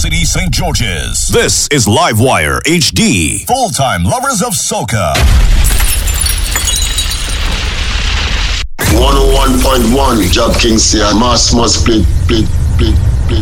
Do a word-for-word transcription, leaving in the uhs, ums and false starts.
City, Saint George's. This is Livewire H D. Full-time lovers of soca. one oh one point one Job King say, Mass must split, split, split.